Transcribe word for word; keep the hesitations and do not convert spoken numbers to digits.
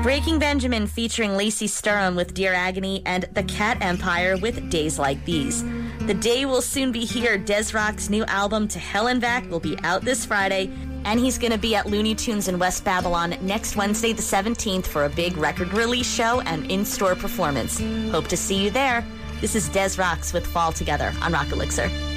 Breaking Benjamin featuring Lacey Sturm with Dear Agony, and The Cat Empire with Days Like These. The day will soon be here. Des Rock's new album, To Hell and Back, will be out this Friday, and he's going to be at Looney Tunes in West Babylon next Wednesday the seventeenth for a big record release show and in-store performance. Hope to see you there. This is Des Rocks with Fall Together on Rock Elixir.